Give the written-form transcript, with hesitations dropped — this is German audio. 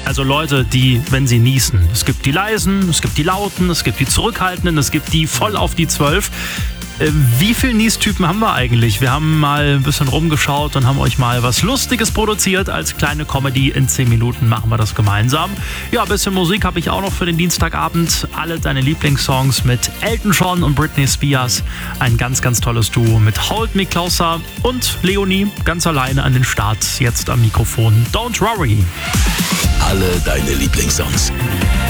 Also Leute, die, wenn sie niesen. Es gibt die leisen, es gibt die lauten, es gibt die zurückhaltenden, es gibt die voll auf die 12. Wie viele Niestypen haben wir eigentlich? Wir haben mal ein bisschen rumgeschaut und haben euch mal was Lustiges produziert. Als kleine Comedy in 10 Minuten machen wir das gemeinsam. Ja, ein bisschen Musik habe ich auch noch für den Dienstagabend. Alle deine Lieblingssongs mit Elton John und Britney Spears. Ein ganz, ganz tolles Duo mit Hold Me Closer und Leonie ganz alleine an den Start. Jetzt am Mikrofon. Don't worry. Alle deine Lieblingssongs.